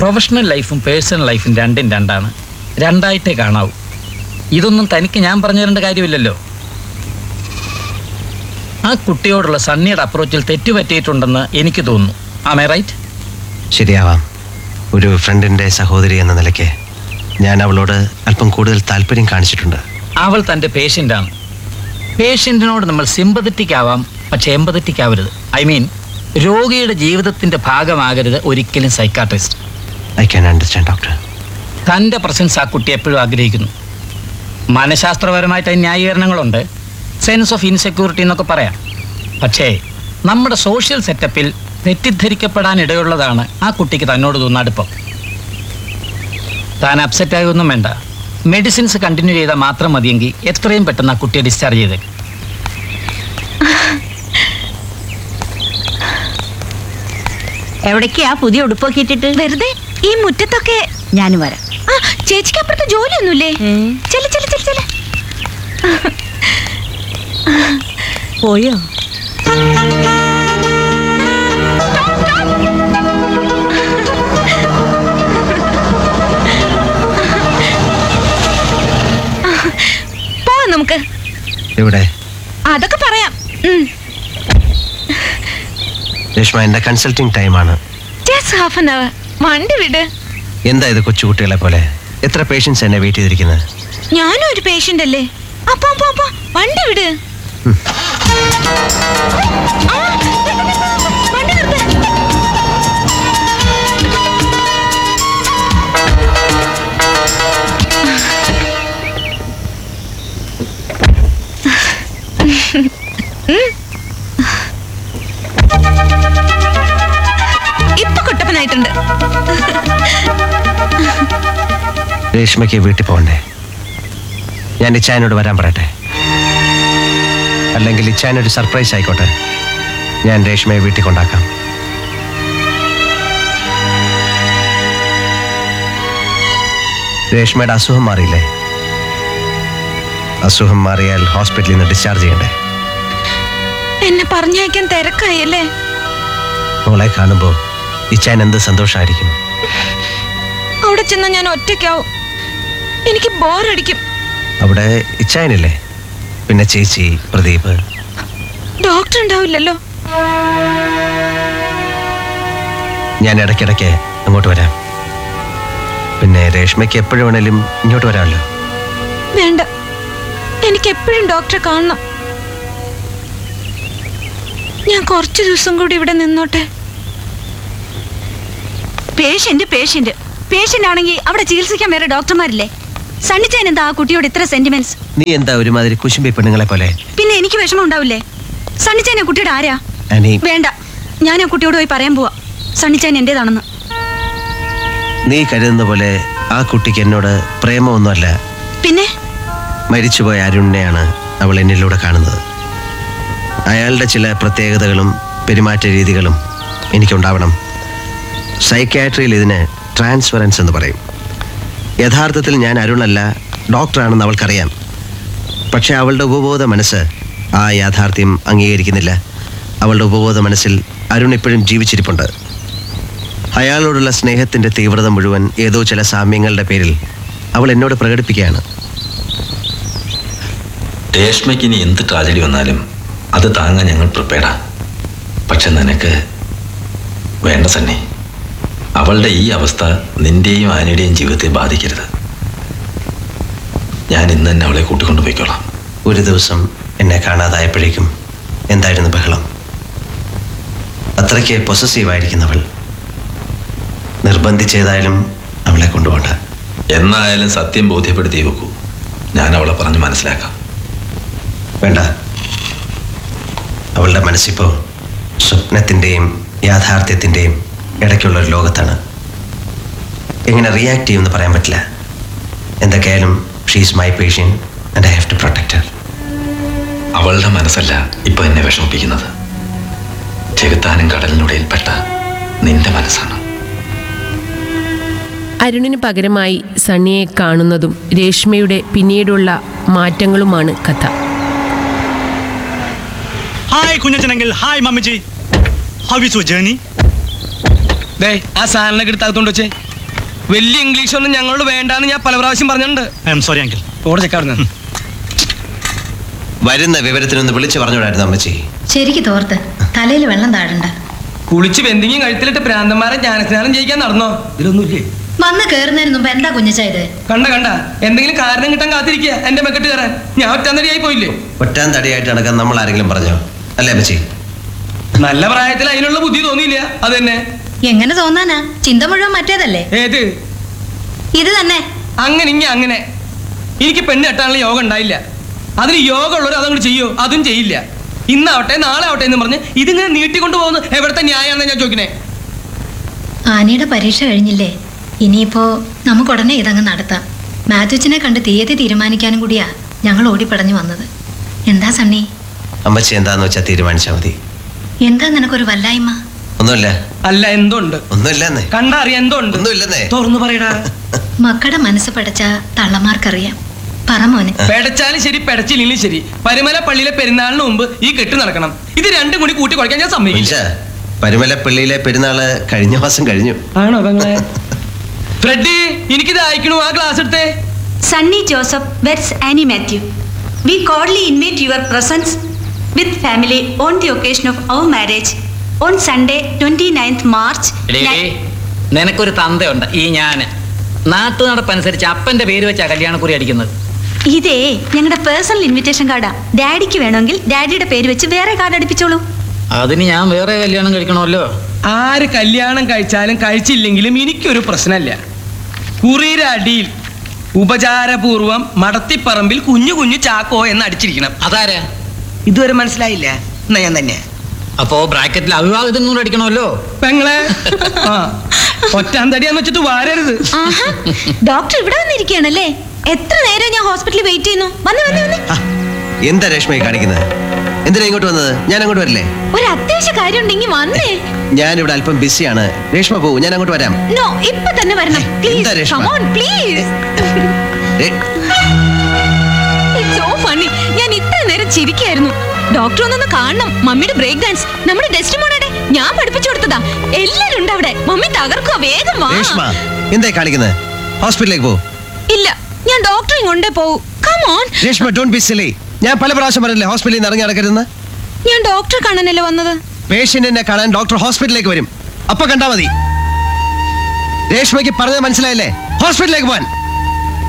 Professional ലൈഫും personal ലൈഫും രണ്ടും രണ്ടാണ്, രണ്ടായിട്ടേ കാണാവൂ. ഇതൊന്നും തനിക്ക് ഞാൻ പറഞ്ഞു തരേണ്ട കാര്യമില്ലല്ലോ. ആ കുട്ടിയോടുള്ള സണ്ണിയുടെ അപ്രോച്ചിൽ തെറ്റുപറ്റിയിട്ടുണ്ടെന്ന് എനിക്ക് തോന്നുന്നു. ആമേ റൈറ്റ്? ശരിയാവാം. ഒരു ഫ്രണ്ടിൻ്റെ സഹോദരി എന്ന നിലയ്ക്ക് ഞാൻ അവളോട് അല്പം കൂടുതൽ താല്പര്യം കാണിച്ചിട്ടുണ്ട്. അവൾ തൻ്റെ പേഷ്യൻ്റാണ്. പേഷ്യൻറ്റിനോട് നമ്മൾ സിമ്പതറ്റിക് ആവാം, പക്ഷെ എമ്പതറ്റിക് ആവരുത്. ഐ മീൻ, രോഗിയുടെ ജീവിതത്തിൻ്റെ ഭാഗമാകരുത് ഒരിക്കലും psychiatrist. I can understand doctor. തൻ്റെ പ്രസൻസ് ആ കുട്ടി എപ്പോഴും ആഗ്രഹിക്കുന്നു. മനഃശാസ്ത്രപരമായിട്ട് അതിന് ന്യായീകരണങ്ങളുണ്ട്, സെൻസ് ഓഫ് ഇൻസെക്യൂരിറ്റി എന്നൊക്കെ പറയാം. പക്ഷേ നമ്മുടെ സോഷ്യൽ സെറ്റപ്പിൽ തെറ്റിദ്ധരിക്കപ്പെടാൻ ഇടയുള്ളതാണ് ആ കുട്ടിക്ക് തന്നോട് തോന്നുന്ന അടുപ്പം. താൻ അപ്സെറ്റ് ആയൊന്നും വേണ്ട. മെഡിസിൻസ് കണ്ടിന്യൂ ചെയ്താൽ മാത്രം മതിയെങ്കിൽ എത്രയും പെട്ടെന്ന് ആ കുട്ടിയെ ഡിസ്ചാർജ് ചെയ്തേ. എവിടേക്കാ പുതിയ ഉടുപ്പൊക്കെ ഇട്ടിട്ട്? വെറുതെ ഈ മുറ്റത്തൊക്കെ. ഞാനും വരാം. ആ ചേച്ചിക്ക് അപ്പുറത്ത് ജോലിയൊന്നുമില്ലേ? ചെല ചെല ചെല ചെല. പോയോ? പോവാം നമുക്ക്. എവിടെ? അതൊക്കെ പറയാം. രേഷ്മ, എൻ്റെ കൺസൾട്ടിങ് ടൈമാണ്. Just half an hour. വണ്ടി വിട്. എന്താ ഇത് കൊച്ചുകുട്ടികളെ പോലെ? എത്ര പേഷ്യൻസ് എന്നെ വെയിറ്റ് ചെയ്തിരിക്കുന്നത്? ഞാനും ഒരു പേഷ്യന്റ് അല്ലേ. അപ്പൊ വണ്ടി വിട്. വണ്ടി നിർത്ത്. ഇപ്പൊ കുട്ടപ്പനായിട്ടുണ്ട്. രേഷ്മയ്ക്ക് വീട്ടിൽ പോകണ്ടേ? ഞാൻ ഇച്ചായനോട് വരാൻ പറയട്ടെ? അല്ലെങ്കിൽ ഇച്ചായനൊരു സർപ്രൈസ് ആയിക്കോട്ടെ. ഞാൻ രേഷ്മയെ വീട്ടിൽ കൊണ്ടാക്കാം. രേഷ്മയുടെ അസുഖം മാറിയില്ലേ? അസുഖം മാറിയാൽ ഹോസ്പിറ്റലിൽ നിന്ന് ഡിസ്ചാർജ് ചെയ്യണ്ടേ? എന്നെ പറഞ്ഞയക്കാൻ തിരക്കായല്ലേ? മോളെ കാണുമ്പോൾ ഇച്ചായൻ എന്ത് സന്തോഷമായിരിക്കും. അവിടെ ചെന്ന ഞാൻ ഒറ്റയ്ക്കാവും. എനിക്ക് ബോറടിക്കും. അവിടെ ഇച്ചായനില്ലേ? പിന്നെ ചേച്ചി, പ്രദീപ്. ഡോക്ടർ ഉണ്ടാവില്ലല്ലോ. ഞാൻ ഇടയ്ക്കിടയ്ക്ക് അങ്ങോട്ട് വരാം. പിന്നെ രേഷ്മയ്ക്ക് എപ്പോഴും വേണേലും ഇങ്ങോട്ട് വരാമല്ലോ. വേണ്ട, എനിക്ക് എപ്പോഴും ഡോക്ടറെ കാണണം. ഞാൻ കുറച്ചു ദിവസം കൂടി ഇവിടെ നിന്നോട്ടെ. പേഷ്യന്റ് ആണെങ്കിൽ അവിടെ ചികിത്സിക്കാൻ വേറെ ഡോക്ടർമാരില്ലേ? സണ്ണിച്ചാൻ എന്താ ആ കുട്ടിയോട് ഇത്ര സെന്റിമെന്റ്സ്? നീ എന്താ ഒരുമാതിരി കുശുമ്പി പെണ്ണുങ്ങളെ പോലെ? പിന്നെ എനിക്ക് വിഷമം ഉണ്ടാവില്ലേ? സണ്ണിച്ചാൻ ആ കുട്ടിയുടെ ആരാ? വേണ്ട, ഞാൻ ആ കുട്ടിയോട് പോയി പറയാൻ പോവാ സണ്ണിച്ചാൻ എന്റേതാണെന്ന്. നീ കരുതുന്ന പോലെ ആ കുട്ടിക്ക് എന്നോട് പ്രേമമൊന്നുമല്ല. പിന്നെ മരിച്ചുപോയ അരുണിനെയാണ് അവൾ എന്നിലൂടെ കാണുന്നത്. അയാളുടെ ചില പ്രത്യേകതകളും പെരുമാറ്റ രീതികളും എനിക്കുണ്ടാവണം. സൈക്യാട്രിയിൽ ഇതിന് ട്രാൻസ്ഫറൻസ് എന്ന് പറയും. യഥാർത്ഥത്തിൽ ഞാൻ അരുണല്ല, ഡോക്ടറാണെന്ന് അവൾക്കറിയാം. പക്ഷെ അവളുടെ ഉപബോധ മനസ്സ് ആ യാഥാർത്ഥ്യം അംഗീകരിക്കുന്നില്ല. അവളുടെ ഉപബോധ മനസ്സിൽ അരുൺ ഇപ്പോഴും ജീവിച്ചിരിപ്പുണ്ട്. അയാളോടുള്ള സ്നേഹത്തിൻ്റെ തീവ്രത മുഴുവൻ ഏതോ ചില സാമ്യങ്ങളുടെ പേരിൽ അവൾ എന്നോട് പ്രകടിപ്പിക്കുകയാണ്. രേഷ്മയ്ക്ക് ഇനി എന്ത് ട്രാജഡി വന്നാലും അത് താങ്ങാൻ ഞങ്ങൾ പ്രിപ്പയർഡാ. പക്ഷെ നിനക്ക് വേണ്ട സണ്ണി, അവളുടെ ഈ അവസ്ഥ നിന്റെയും ആനയുടെയും ജീവിതത്തെ ബാധിക്കരുത്. ഞാൻ ഇന്ന് തന്നെ അവളെ കൂട്ടിക്കൊണ്ടു പോയിക്കോളാം. ഒരു ദിവസം എന്നെ കാണാതായപ്പോഴേക്കും എന്തായിരുന്നു ബഹളം. അത്രയ്ക്ക് പൊസസീവായിരിക്കുന്നവൾ. നിർബന്ധിച്ചേതായാലും അവളെ കൊണ്ടുപോകണ്ട. എന്നായാലും സത്യം ബോധ്യപ്പെടുത്തി വെക്കൂ. ഞാൻ അവളെ പറഞ്ഞ് മനസ്സിലാക്കാം. വേണ്ട, അവളുടെ മനസ്സിപ്പോൾ സ്വപ്നത്തിൻ്റെയും യാഥാർത്ഥ്യത്തിൻ്റെയും ഇടയ്ക്കുള്ളൊരു ലോകത്താണ്. എങ്ങനെ റിയാക്ട് ചെയ്യുമെന്ന് പറയാൻ പറ്റില്ല. എന്തൊക്കെയായാലും she's my patient and I have to protect Har. അവളുടെ മനസ്സല്ല ഇപ്പൊ എന്നെ വിഷമിപ്പിക്കുന്നത്. ചെകുത്താനും കടലിനുടയിൽപ്പെട്ട നിന്റെ മനസ്സാണ്. അരുണിന് പകരമായി സണ്ണിയെ കാണുന്നതും രേഷ്മയുടെ പിന്നീടുള്ള മാറ്റങ്ങളുമാണ് കഥ. Hi കുഞ്ഞച്ചനെങ്കിൽ. Hi മമ്മിജി. How is your journey? ആ സാധനങ്ങളൊക്കെ എടുത്ത് അകത്തോണ്ട് വെച്ചേ. വലിയ ഇംഗ്ലീഷ് ഒന്നും ഞങ്ങളോട് വേണ്ടാന്ന് ഞാൻ പല പ്രാവശ്യം പറഞ്ഞിട്ടുണ്ട്. I am sorry uncle. ഓടെ ചെക്കാടുന്നു. വരുന്ന വിവരത്തിനൊന്ന് വിളിച്ചു പറഞ്ഞുകൂടായിരുന്നു അമ്മച്ചി? ശരിക്ക് തോർത്ത് തലയിൽ വെള്ളം താഴണ്ട. കുളിച്ച് വെന്തിങ്ങി കഴുത്തിലിട്ട് പ്രാന്തന്മാരെ ജ്ഞാനസ്നാനം ചെയ്യിക്കാൻ നടന്നോ? ഇതിലൊന്നുമില്ലേ? വന്ന് കേറുന്നതിന് മുമ്പ് എന്താ കുഞ്ഞച്ചാ ഇത്? കണ്ട എന്തെങ്കിലും കാരണം കിട്ടാൻ കാത്തിരിക്കുക എന്റെ മെക്കെട്ട് കയറാൻ. ഞാൻ ഒറ്റാന്തടിയായി പോയില്ലേ? ഒറ്റാൻ തടിയായിട്ട് നടക്കാൻ നമ്മൾ ആരെങ്കിലും പറഞ്ഞോ? അല്ലേ അമ്മച്ചി? നല്ല പ്രായത്തിൽ അതിനുള്ള ബുദ്ധി തോന്നിയില്ല. അത് തന്നെ. എങ്ങനെ തോന്നാനാ? ചിന്ത മുഴുവൻ മറ്റേതല്ലേ? ഏത്? ഇത് തന്നെ. അങ്ങനെ എനിക്ക് പെണ്ണ് കെട്ടാനുള്ള യോഗം ഉണ്ടായില്ല. അതിന് യോഗം ഉള്ളവർ അതങ്ങോട്ട് ചെയ്യോ? അതും ചെയ്യില്ല. ഇന്നാവട്ടെ നാളെ ആവട്ടെ എന്ന് പറഞ്ഞ് ഇതിങ്ങനെ നീട്ടിക്കൊണ്ടു പോകുന്നു. എവിടത്തെ ന്യായമാണെന്ന് ഞാൻ ചോദിക്കണേ. ആനിയുടെ പരീക്ഷ കഴിഞ്ഞില്ലേ? ഇനിയിപ്പോ നമുക്ക് ഉടനെ ഇതങ്ങ് നടത്താം. മാത്യുച്ചിനെ കണ്ട് തീയതി തീരുമാനിക്കാനും കൂടിയാ ഞങ്ങൾ ഓടിപ്പടഞ്ഞു വന്നത്. എന്താ സണ്ണി? അമ്മച്ചി എന്താന്ന് വെച്ചാൽ തീരുമാനിച്ചാൽ മതി. എന്താ നിനക്കൊരു വല്ലായ്മ? ഒന്നുമില്ല. അല്ല എന്തുണ്ട്? ഒന്നുമില്ലെന്നേ. കണ്ടറിയാം എന്തുണ്ട്? ഒന്നുമില്ലെന്നേ. തുറന്നു പറയടാ. മക്കളുടെ മനസ്സ് പടച്ച തള്ളമാർക്കറിയാം. പറ മോനെ. പെടച്ചാലും ശരി പെടച്ചില്ലെങ്കിലും ശരി പരുമല പള്ളിയിലെ പെരുന്നാളിന് മുമ്പ് ഈ കെട്ട് നടക്കണം. ഇത് രണ്ടും കൂടി കൂട്ടി കുഴക്കാൻ ഞാൻ സമ്മതിക്കില്ല. പരുമലപ്പള്ളിയിലെ പെരുന്നാള് കഴിഞ്ഞ മാസം കഴിഞ്ഞു. ആണോ പെങ്ങളെ? ഫ്രെഡി എനിക്കിത് അയക്കണു. ആ ക്ലാസ് എടുത്തേ. Sunny Joseph weds Annie Matthew. We cordially invite your presence with family on the occasion of our marriage on Sunday 29th March. നിനക്കൊരു തന്തയുണ്ട്. ഈ ഞാന് നാട്ടു നടപ്പനുസരിച്ച് അപ്പന്റെ പേര് വെച്ചാ കല്യാണക്കുറി അടിക്കുന്നത്. ഇതേ ഞങ്ങളുടെ പേഴ്സണൽ ഇൻവിറ്റേഷൻ കാർഡാ. ഡാഡിക്ക് വേണമെങ്കിൽ ഡാഡിയുടെ പേര് വെച്ച് വേറെ കാർഡ് അടുപ്പിച്ചോളൂ. അതിന് ഞാൻ വേറെ കല്യാണം കഴിക്കണമല്ലോ. ആര് കല്യാണം കഴിച്ചാലും കഴിച്ചില്ലെങ്കിലും എനിക്കൊരു പ്രശ്നമില്ല. കുറിയുടെ അടിയിൽ ഉപചാരപൂർവം മടത്തിപ്പറമ്പിൽ കുഞ്ഞു കുഞ്ഞു ചാക്കോ എന്ന് അടിച്ചിരിക്കണം. അതാരാ? ഇതുവരെ മനസ്സിലായില്ല? എന്നാ ഞാൻ തന്നെ. അപ്പോ ബ്രാക്കറ്റിൽ അവിവാഹിതം കൂടെ അടിക്കണമല്ലോ. പെങ്ങളെ ഒറ്റാന്തടിയാന്ന് വെച്ചിട്ട് വാരരുത്. ഡോക്ടർ ഇവിടെ വന്നിരിക്കുകയാണല്ലേ? എത്ര നേരം ഞാൻ ഹോസ്പിറ്റലിൽ വെയിറ്റ് ചെയ്യുന്നു. വന്ന് എന്താ രേഷ്മയെ കാണിക്കുന്നത്? എന്തിനാ ഇങ്ങോട്ട് വന്നത്? ഞാൻ അങ്ങോട്ട് വരില്ലേ? ഒരു അത്യാവശ്യ കാര്യം ഉണ്ടെങ്കിൽ വന്നേ. ഞാനിവിടെ അല്പം ബിസിയാണ്. രേഷ്മ പോകൂ, ഞാൻ അങ്ങോട്ട് വരാം. നോ, ഇപ്പൊ തന്നെ വരണം. എന്താ Reshma? Come on, please. It's so funny. ഞാൻ ഇത്ര നേരം ചിരിക്കായിരുന്നു. ഡോക്ടർ ഒന്നൊന്ന് കാണണം. മമ്മിയുടെ ബ്രേക്ക് ഡാൻസ് നമ്മുടെ ഡെസ്റ്റിമോണയുടെ ഞാൻ പഠിപ്പിച്ചു കൊടുത്തതാ. എല്ലാരും ഉണ്ട് അവിടെ. മമ്മി തകർക്കുക. വേഗം വാ. രേഷ്മ എന്തായി കാണിക്കുന്നത്? ഹോസ്പിറ്റലിലേക്ക് പോ. ഇല്ല, ഞാൻ ഡോക്ടറെ കൊണ്ടേ പോവും. Come on. Reshma don't be സിലി. ഞാൻ പല പ്രാവശ്യം പറഞ്ഞില്ലേ ഹോസ്പിറ്റലിൽ നിന്ന് ഇറങ്ങി നടക്കരുതെന്ന്? ഞാൻ ഡോക്ടറെ കാണാനല്ലേ വന്നത്. പേഷ്യന്റിനെ കാണാൻ ഡോക്ടർ ഹോസ്പിറ്റലിലേക്ക് വരും. അപ്പൊ കണ്ടാ മതി. രേഷ്മയ്ക്ക് പറഞ്ഞത് മനസ്സിലായില്ലേ? ഹോസ്പിറ്റലിലേക്ക് പോവാൻ.